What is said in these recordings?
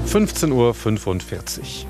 15:45 Uhr.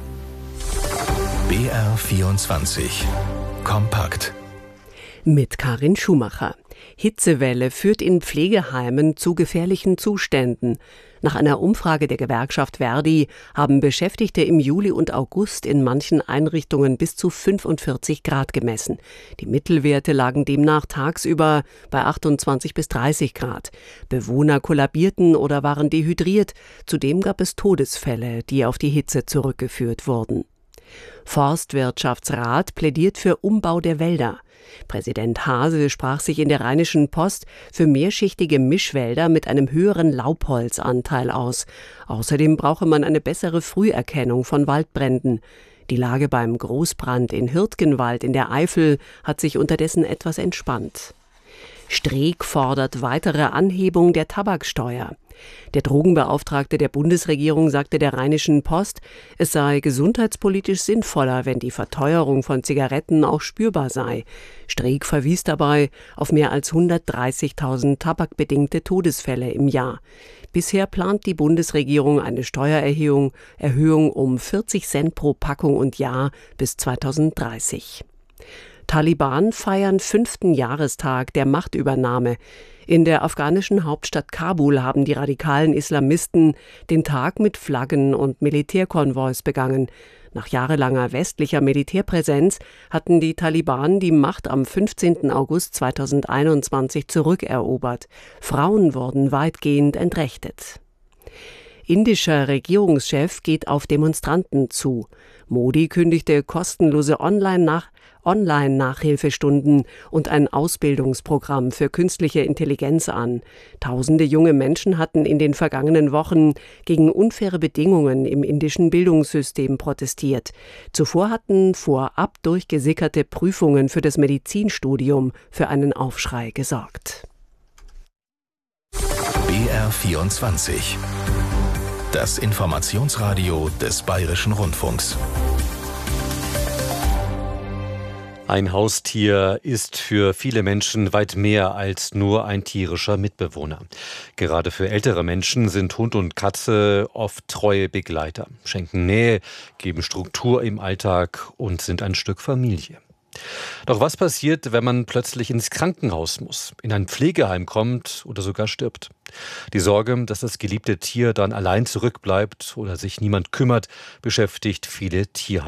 BR24 Kompakt. Mit Karin Schumacher. Hitzewelle führt in Pflegeheimen zu gefährlichen Zuständen. Nach einer Umfrage der Gewerkschaft Verdi haben Beschäftigte im Juli und August in manchen Einrichtungen bis zu 45 Grad gemessen. Die Mittelwerte lagen demnach tagsüber bei 28 bis 30 Grad. Bewohner kollabierten oder waren dehydriert. Zudem gab es Todesfälle, die auf die Hitze zurückgeführt wurden. Forstwirtschaftsrat plädiert für Umbau der Wälder. Präsident Haase sprach sich in der Rheinischen Post für mehrschichtige Mischwälder mit einem höheren Laubholzanteil aus. Außerdem brauche man eine bessere Früherkennung von Waldbränden. Die Lage beim Großbrand in Hürtgenwald in der Eifel hat sich unterdessen etwas entspannt. Streeck fordert weitere Anhebung der Tabaksteuer. Der Drogenbeauftragte der Bundesregierung sagte der Rheinischen Post, es sei gesundheitspolitisch sinnvoller, wenn die Verteuerung von Zigaretten auch spürbar sei. Streeck verwies dabei auf mehr als 130.000 tabakbedingte Todesfälle im Jahr. Bisher plant die Bundesregierung eine Steuererhöhung um 40 Cent pro Packung und Jahr bis 2030. Taliban feiern 5. Jahrestag der Machtübernahme. In der afghanischen Hauptstadt Kabul haben die radikalen Islamisten den Tag mit Flaggen und Militärkonvois begangen. Nach jahrelanger westlicher Militärpräsenz hatten die Taliban die Macht am 15. August 2021 zurückerobert. Frauen wurden weitgehend entrechtet. Indischer Regierungschef geht auf Demonstranten zu. Modi kündigte kostenlose Online-Nachhilfestunden und ein Ausbildungsprogramm für künstliche Intelligenz an. Tausende junge Menschen hatten in den vergangenen Wochen gegen unfaire Bedingungen im indischen Bildungssystem protestiert. Zuvor hatten vorab durchgesickerte Prüfungen für das Medizinstudium für einen Aufschrei gesorgt. BR24 Das Informationsradio des Bayerischen Rundfunks. Ein Haustier ist für viele Menschen weit mehr als nur ein tierischer Mitbewohner. Gerade für ältere Menschen sind Hund und Katze oft treue Begleiter, schenken Nähe, geben Struktur im Alltag und sind ein Stück Familie. Doch was passiert, wenn man plötzlich ins Krankenhaus muss, in ein Pflegeheim kommt oder sogar stirbt? Die Sorge, dass das geliebte Tier dann allein zurückbleibt oder sich niemand kümmert, beschäftigt viele Tierheime.